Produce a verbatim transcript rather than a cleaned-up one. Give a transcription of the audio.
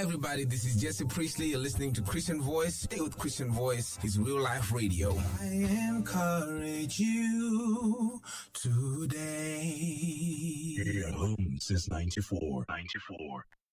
everybody, this is Jesse Priestley. You're listening to Christian Voice. Stay with Christian Voice. It's real life radio. I encourage you today. Here at home since ninety-four. ninety-four.